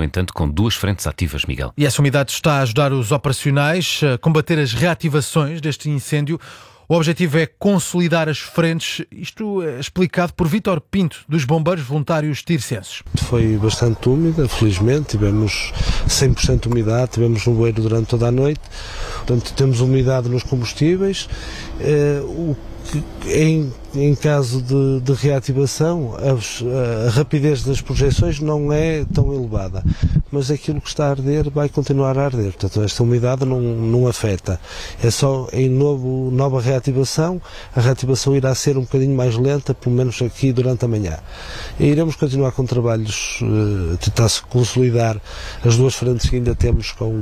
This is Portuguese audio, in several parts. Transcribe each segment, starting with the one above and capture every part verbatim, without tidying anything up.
entanto, com duas frentes ativas, Miguel. E essa unidade está a ajudar os operacionais a combater as reativações deste incêndio. O objetivo é consolidar as frentes, isto é explicado por Vítor Pinto, dos Bombeiros Voluntários Tircenses. Foi bastante úmida, felizmente, tivemos cem por cento de umidade, tivemos nevoeiro durante toda a noite, portanto temos umidade nos combustíveis. Eh, o que, em, em caso de, de reativação, a, a rapidez das projeções não é tão elevada, mas aquilo que está a arder vai continuar a arder, portanto esta umidade não, não afeta. É só em novo, nova reativação, a reativação irá ser um bocadinho mais lenta, pelo menos aqui durante a manhã. E iremos continuar com trabalhos, uh, tentar-se consolidar as duas frentes que ainda temos com,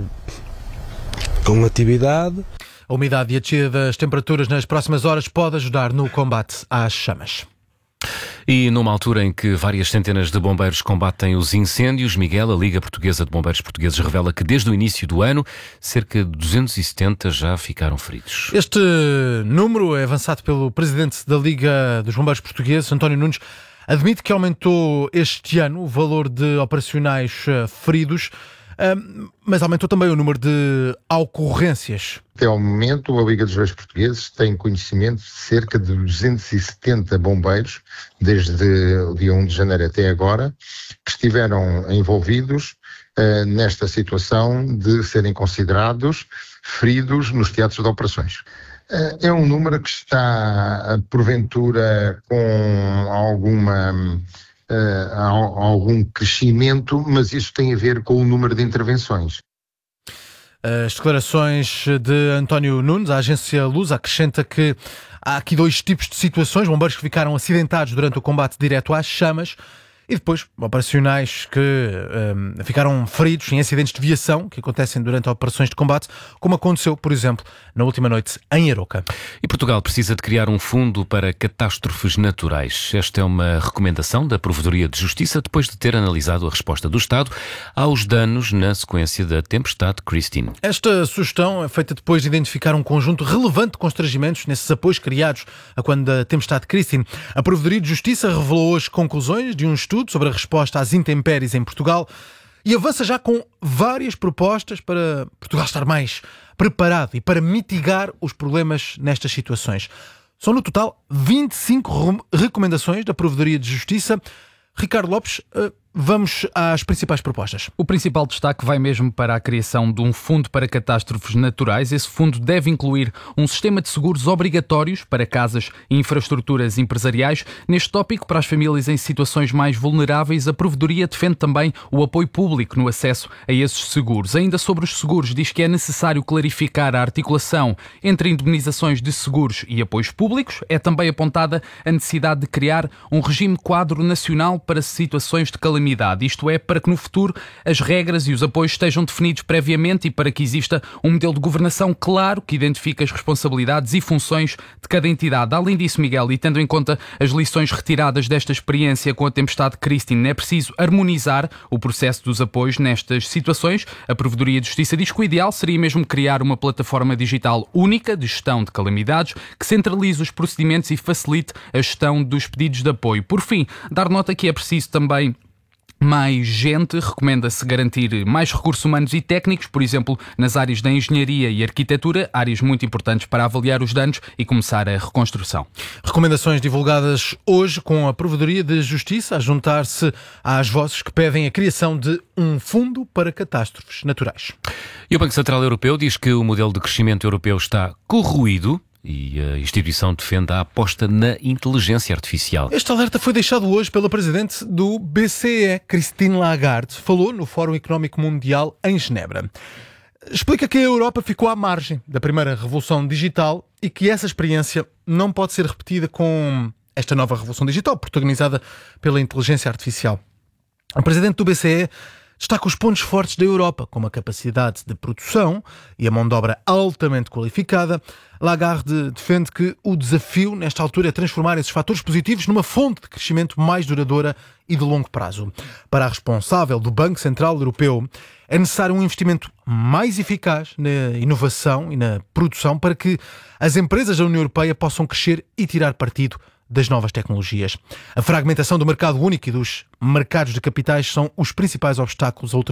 com atividade. A umidade e a descida das temperaturas nas próximas horas pode ajudar no combate às chamas. E numa altura em que várias centenas de bombeiros combatem os incêndios, Miguel, a Liga Portuguesa de Bombeiros Portugueses revela que desde o início do ano cerca de duzentos e setenta já ficaram feridos. Este número é avançado pelo presidente da Liga dos Bombeiros Portugueses, António Nunes. Admite que aumentou este ano o valor de operacionais feridos, mas aumentou também o número de ocorrências. Até ao momento, a Liga dos Bombeiros Portugueses tem conhecimento de cerca de duzentos e setenta bombeiros, desde o dia primeiro de janeiro até agora, que estiveram envolvidos uh, nesta situação de serem considerados feridos nos teatros de operações. Uh, é um número que está, porventura, com alguma... Uh, há algum crescimento, mas isso tem a ver com o número de intervenções. As declarações de António Nunes, a agência Lusa, acrescenta que há aqui dois tipos de situações: bombeiros que ficaram acidentados durante o combate direto às chamas e depois operacionais que um, ficaram feridos em acidentes de viação que acontecem durante operações de combate, como aconteceu, por exemplo, na última noite em Aroca. E Portugal precisa de criar um fundo para catástrofes naturais. Esta é uma recomendação da Provedoria de Justiça depois de ter analisado a resposta do Estado aos danos na sequência da tempestade Christine. Esta sugestão é feita depois de identificar um conjunto relevante de constrangimentos nesses apoios criados a quando da tempestade Christine. A Provedoria de Justiça revelou as conclusões de um estudo sobre a resposta às intempéries em Portugal e avança já com várias propostas para Portugal estar mais preparado e para mitigar os problemas nestas situações. São no total vinte e cinco recomendações da Provedoria de Justiça. Ricardo Lopes, vamos às principais propostas. O principal destaque vai mesmo para a criação de um fundo para catástrofes naturais. Esse fundo deve incluir um sistema de seguros obrigatórios para casas e infraestruturas empresariais. Neste tópico, para as famílias em situações mais vulneráveis, a Provedoria defende também o apoio público no acesso a esses seguros. Ainda sobre os seguros, diz que é necessário clarificar a articulação entre indemnizações de seguros e apoios públicos. É também apontada a necessidade de criar um regime quadro nacional para situações de calamidade. Isto é, para que no futuro as regras e os apoios estejam definidos previamente e para que exista um modelo de governação claro que identifique as responsabilidades e funções de cada entidade. Além disso, Miguel, e tendo em conta as lições retiradas desta experiência com a tempestade Christine, é preciso harmonizar o processo dos apoios nestas situações. A Provedoria de Justiça diz que o ideal seria mesmo criar uma plataforma digital única de gestão de calamidades que centralize os procedimentos e facilite a gestão dos pedidos de apoio. Por fim, dar nota que é preciso também mais gente, recomenda-se garantir mais recursos humanos e técnicos, por exemplo, nas áreas da engenharia e arquitetura, áreas muito importantes para avaliar os danos e começar a reconstrução. Recomendações divulgadas hoje com a Provedoria de Justiça a juntar-se às vozes que pedem a criação de um fundo para catástrofes naturais. E o Banco Central Europeu diz que o modelo de crescimento europeu está corroído e a instituição defende a aposta na inteligência artificial. Este alerta foi deixado hoje pela presidente do B C E, Christine Lagarde. Falou no Fórum Económico Mundial em Genebra. Explica que a Europa ficou à margem da primeira revolução digital e que essa experiência não pode ser repetida com esta nova revolução digital, protagonizada pela inteligência artificial. A presidente do B C E destaca os pontos fortes da Europa, como a capacidade de produção e a mão de obra altamente qualificada. Lagarde defende que o desafio, nesta altura, é transformar esses fatores positivos numa fonte de crescimento mais duradoura e de longo prazo. Para a responsável do Banco Central Europeu, é necessário um investimento mais eficaz na inovação e na produção para que as empresas da União Europeia possam crescer e tirar partido das novas tecnologias. A fragmentação do mercado único e dos mercados de capitais são os principais obstáculos a ultrapassar.